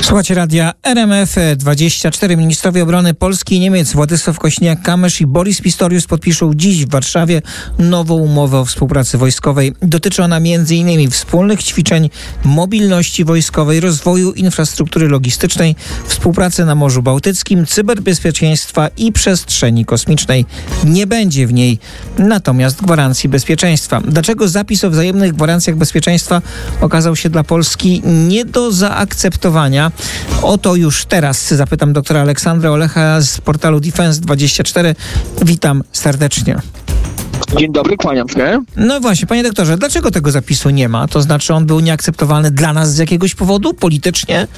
Słuchajcie radia RMF24. Ministrowie obrony Polski i Niemiec Władysław Kośniak-Kamysz i Boris Pistorius podpiszą dziś w Warszawie nową umowę o współpracy wojskowej. Dotyczy ona m.in. wspólnych ćwiczeń, mobilności wojskowej, rozwoju infrastruktury logistycznej, współpracy na Morzu Bałtyckim, cyberbezpieczeństwa i przestrzeni kosmicznej. Nie będzie w niej natomiast gwarancji bezpieczeństwa. Dlaczego zapis o wzajemnych gwarancjach bezpieczeństwa okazał się dla Polski nie do zaakceptowania? O to już teraz zapytam doktora Aleksandra Olecha z portalu Defense24. Witam serdecznie. Dzień dobry, kłaniam się. No właśnie, panie doktorze, dlaczego tego zapisu nie ma? To znaczy on był nieakceptowalny dla nas z jakiegoś powodu politycznie?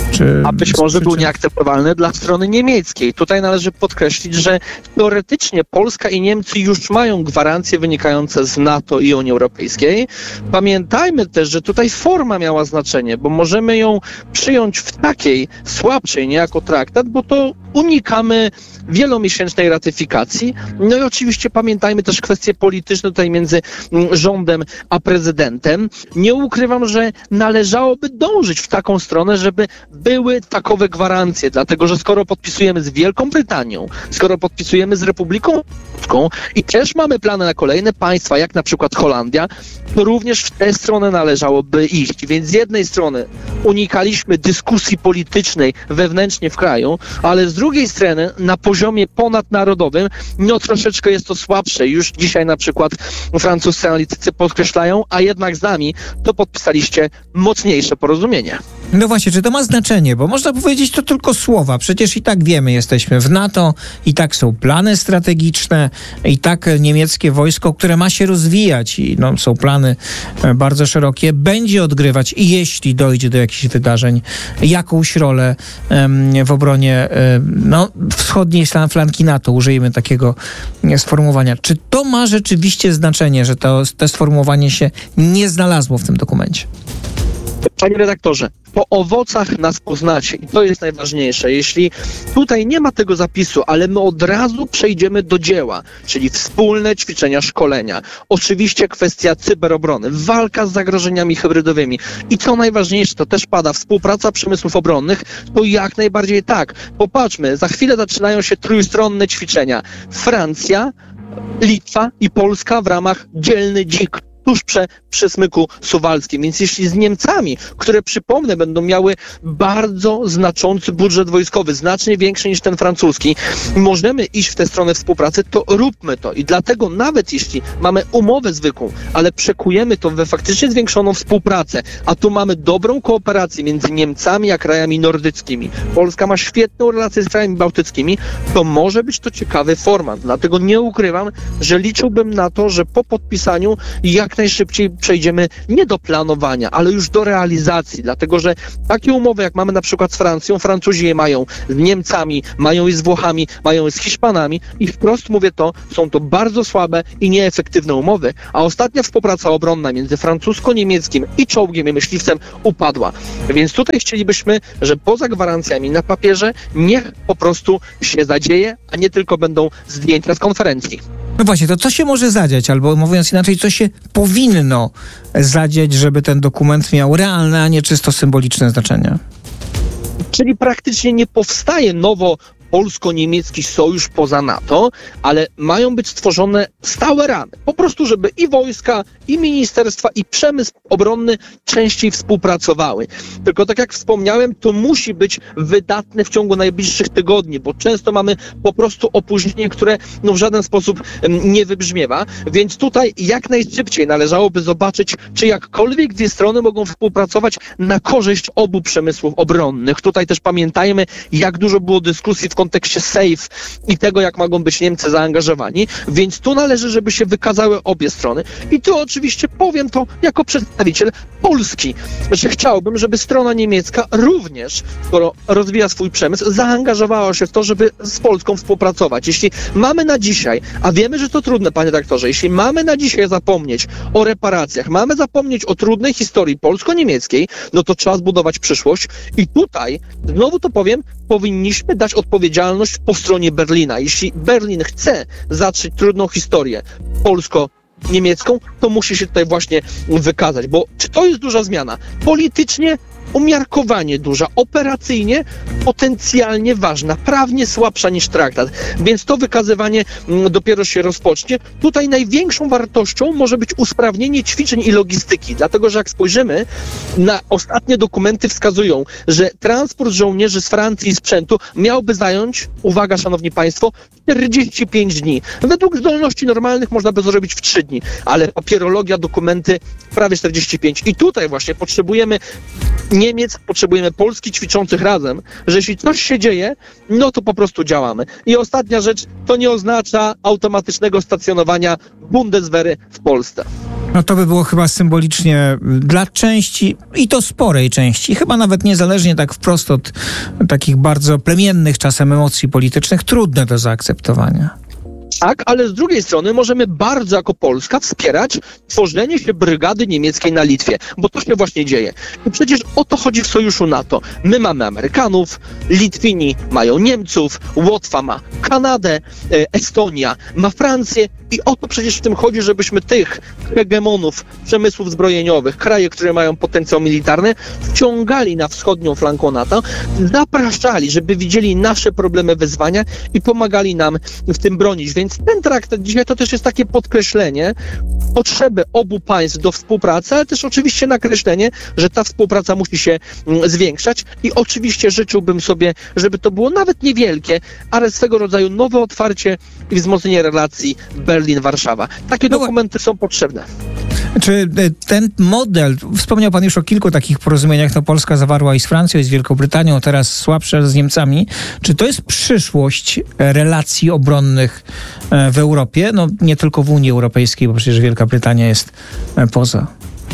A być może był nieakceptowalny dla strony niemieckiej. Tutaj należy podkreślić, że teoretycznie Polska i Niemcy już mają gwarancje wynikające z NATO i Unii Europejskiej. Pamiętajmy też, że tutaj forma miała znaczenie, bo możemy ją przyjąć w takiej słabszej niejako traktat, bo to unikamy wielomiesięcznej ratyfikacji. No i oczywiście pamiętajmy też kwestie polityczne tutaj między rządem a prezydentem. Nie ukrywam, że należałoby dążyć w taką stronę, żeby były takowe gwarancje, dlatego że skoro podpisujemy z Wielką Brytanią, skoro podpisujemy z Republiką Polską i też mamy plany na kolejne państwa, jak na przykład Holandia, to również w tę stronę należałoby iść. Więc z jednej strony unikaliśmy dyskusji politycznej wewnętrznie w kraju, ale z drugiej strony na poziomie ponadnarodowym, no troszeczkę jest to słabsze. Już dzisiaj na przykład francuscy analitycy podkreślają, a jednak z nami to podpisaliście mocniejsze porozumienie. No właśnie, czy to ma znaczenie? Bo można powiedzieć, to tylko słowa. Przecież i tak wiemy, jesteśmy w NATO, i tak są plany strategiczne, i tak niemieckie wojsko, które ma się rozwijać, i no, są plany bardzo szerokie, będzie odgrywać, jeśli dojdzie do jakichś wydarzeń, jakąś rolę w obronie wschodniej flanki NATO. Użyjmy takiego sformułowania. Czy to ma rzeczywiście znaczenie, że to sformułowanie się nie znalazło w tym dokumencie? Panie redaktorze, po owocach nas poznacie i to jest najważniejsze. Jeśli tutaj nie ma tego zapisu, ale my od razu przejdziemy do dzieła, czyli wspólne ćwiczenia, szkolenia. Oczywiście kwestia cyberobrony, walka z zagrożeniami hybrydowymi i co najważniejsze, to też pada współpraca przemysłów obronnych, to jak najbardziej tak. Popatrzmy, za chwilę zaczynają się trójstronne ćwiczenia. Francja, Litwa i Polska w ramach Dzielny Dzik, tuż przy Smyku Suwalskim. Więc jeśli z Niemcami, które przypomnę będą miały bardzo znaczący budżet wojskowy, znacznie większy niż ten francuski, możemy iść w tę stronę współpracy, to róbmy to. I dlatego nawet jeśli mamy umowę zwykłą, ale przekujemy to we faktycznie zwiększoną współpracę, a tu mamy dobrą kooperację między Niemcami a krajami nordyckimi. Polska ma świetną relację z krajami bałtyckimi, to może być to ciekawy format. Dlatego nie ukrywam, że liczyłbym na to, że po podpisaniu jak najszybciej przejdziemy nie do planowania, ale już do realizacji, dlatego że takie umowy, jak mamy na przykład z Francją, Francuzi je mają z Niemcami, mają i z Włochami, mają i z Hiszpanami i wprost mówię to, są to bardzo słabe i nieefektywne umowy, a ostatnia współpraca obronna między francusko-niemieckim i czołgiem i myśliwcem upadła. Więc tutaj chcielibyśmy, że poza gwarancjami na papierze niech po prostu się zadzieje, a nie tylko będą zdjęcia z konferencji. No właśnie, to co się może zadziać, albo mówiąc inaczej, co się powinno zadziać, żeby ten dokument miał realne, a nie czysto symboliczne znaczenie? Czyli praktycznie nie powstaje nowo polsko-niemiecki sojusz poza NATO, ale mają być stworzone stałe ramy. Po prostu, żeby i wojska, i ministerstwa, i przemysł obronny częściej współpracowały. Tylko tak jak wspomniałem, to musi być wydatne w ciągu najbliższych tygodni, bo często mamy po prostu opóźnienie, które w żaden sposób nie wybrzmiewa. Więc tutaj jak najszybciej należałoby zobaczyć, czy jakkolwiek dwie strony mogą współpracować na korzyść obu przemysłów obronnych. Tutaj też pamiętajmy, jak dużo było dyskusji w kontekście SAFE i tego, jak mogą być Niemcy zaangażowani, więc tu należy, żeby się wykazały obie strony. I tu oczywiście powiem to jako przedstawiciel Polski, że chciałbym, żeby strona niemiecka również, skoro rozwija swój przemysł, zaangażowała się w to, żeby z Polską współpracować. Jeśli mamy na dzisiaj, a wiemy, że to trudne, panie redaktorze, jeśli mamy na dzisiaj zapomnieć o reparacjach, mamy zapomnieć o trudnej historii polsko-niemieckiej, no to trzeba zbudować przyszłość i tutaj, znowu to powiem, powinniśmy dać odpowiedzialność po stronie Berlina. Jeśli Berlin chce zatrzeć trudną historię polsko-niemiecką, to musi się tutaj właśnie wykazać, bo czy to jest duża zmiana? Politycznie umiarkowanie duża, operacyjnie potencjalnie ważna, prawnie słabsza niż traktat. Więc to wykazywanie dopiero się rozpocznie. Tutaj największą wartością może być usprawnienie ćwiczeń i logistyki, dlatego że jak spojrzymy na ostatnie dokumenty wskazują, że transport żołnierzy z Francji i sprzętu miałby zająć, uwaga szanowni państwo, 45 dni. Według zdolności normalnych można by to zrobić w 3 dni, ale papierologia, dokumenty prawie 45. I tutaj właśnie potrzebujemy Niemiec, potrzebujemy Polski ćwiczących razem, że jeśli coś się dzieje, no to po prostu działamy. I ostatnia rzecz, to nie oznacza automatycznego stacjonowania Bundeswehry w Polsce. No to by było chyba symbolicznie dla części, i to sporej części, chyba nawet niezależnie tak wprost od takich bardzo plemiennych czasem emocji politycznych, trudne do zaakceptowania. Tak, ale z drugiej strony możemy bardzo jako Polska wspierać tworzenie się brygady niemieckiej na Litwie, bo to się właśnie dzieje. I przecież o to chodzi w sojuszu NATO. My mamy Amerykanów, Litwini mają Niemców, Łotwa ma Kanadę, Estonia ma Francję i o to przecież w tym chodzi, żebyśmy tych hegemonów przemysłów zbrojeniowych, kraje, które mają potencjał militarny, wciągali na wschodnią flankę NATO, zapraszali, żeby widzieli nasze problemy, wyzwania i pomagali nam w tym bronić. Więc ten traktat dzisiaj to też jest takie podkreślenie potrzeby obu państw do współpracy, ale też oczywiście nakreślenie, że ta współpraca musi się zwiększać i oczywiście życzyłbym sobie, żeby to było nawet niewielkie, ale swego rodzaju nowe otwarcie i wzmocnienie relacji Berlin-Warszawa. Takie dokumenty są potrzebne. Czy ten model, wspomniał pan już o kilku takich porozumieniach, no Polska zawarła i z Francją, i z Wielką Brytanią, teraz słabsze z Niemcami. Czy to jest przyszłość relacji obronnych w Europie? No nie tylko w Unii Europejskiej, bo przecież Wielka Brytania jest poza.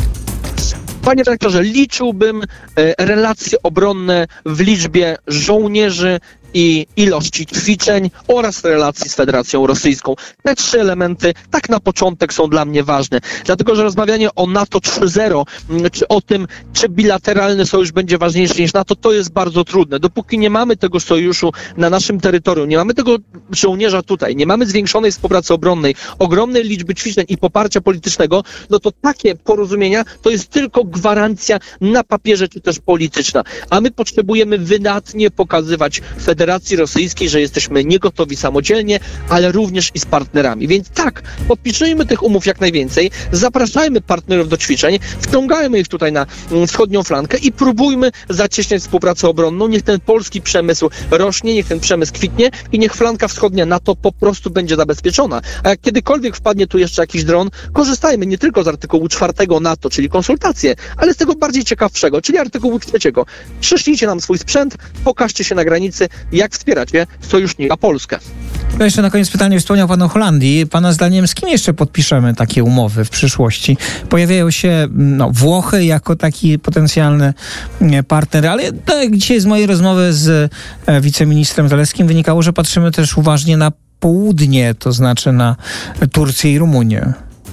Panie redaktorze, liczyłbym relacje obronne w liczbie żołnierzy i ilości ćwiczeń oraz relacji z Federacją Rosyjską. Te 3 elementy tak na początek są dla mnie ważne. Dlatego, że rozmawianie o NATO 3.0, czy o tym, czy bilateralny sojusz będzie ważniejszy niż NATO, to jest bardzo trudne. Dopóki nie mamy tego sojuszu na naszym terytorium, nie mamy tego żołnierza tutaj, nie mamy zwiększonej współpracy obronnej, ogromnej liczby ćwiczeń i poparcia politycznego, no to takie porozumienia to jest tylko gwarancja na papierze, czy też polityczna. A my potrzebujemy wydatnie pokazywać Federacji Rosyjskiej, że jesteśmy nie gotowi samodzielnie, ale również i z partnerami. Więc tak, podpiszemy tych umów jak najwięcej, zapraszajmy partnerów do ćwiczeń, wciągajmy ich tutaj na wschodnią flankę i próbujmy zacieśniać współpracę obronną. Niech ten polski przemysł rośnie, niech ten przemysł kwitnie i niech flanka wschodnia NATO po prostu będzie zabezpieczona. A jak kiedykolwiek wpadnie tu jeszcze jakiś dron, korzystajmy nie tylko z artykułu 4 NATO, czyli konsultacje, ale z tego bardziej ciekawszego, czyli artykułu 3. Przyszlijcie nam swój sprzęt, pokażcie się na granicy, jak wspieracie sojusznika Polskę. To jeszcze na koniec pytanie, wspomniał pan o Holandii. Pana zdaniem z kim jeszcze podpiszemy takie umowy w przyszłości? Pojawiają się Włochy jako taki potencjalny partner, ale tak jak dzisiaj z mojej rozmowy z wiceministrem Zalewskim wynikało, że patrzymy też uważnie na południe, to znaczy na Turcję i Rumunię.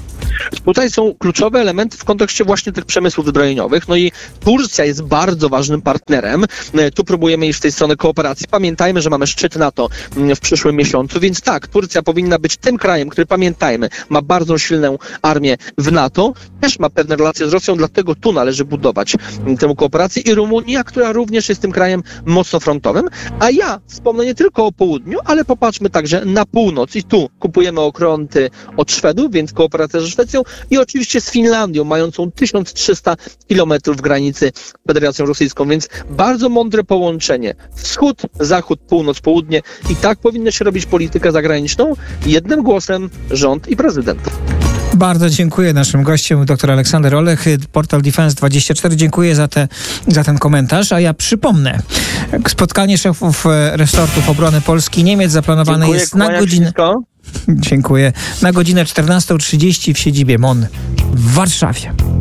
Tutaj są kluczowe elementy w kontekście właśnie tych przemysłów zbrojeniowych. No i Turcja jest bardzo ważnym partnerem. Tu próbujemy iść w tej strony kooperacji. Pamiętajmy, że mamy szczyt NATO w przyszłym miesiącu, więc tak, Turcja powinna być tym krajem, który, pamiętajmy, ma bardzo silną armię w NATO, też ma pewne relacje z Rosją, dlatego tu należy budować tę kooperację. I Rumunia, która również jest tym krajem mocno frontowym. A ja wspomnę nie tylko o południu, ale popatrzmy także na północ. I tu kupujemy okrąty od Szwedów, więc kooperacja ze Szwecją i oczywiście z Finlandią, mającą 1300 kilometrów granicy z Federacją Rosyjską, więc bardzo mądre połączenie. Wschód, zachód, północ, południe i tak powinno się robić politykę zagraniczną. Jednym głosem rząd i prezydent. Bardzo dziękuję. Naszym gościem dr Aleksander Olech, portal Defense24. Dziękuję za ten komentarz. A ja przypomnę, spotkanie szefów resortów obrony Polski i Niemiec zaplanowane jest na godzinę... Dziękuję. Na godzinę 14:30 w siedzibie MON w Warszawie.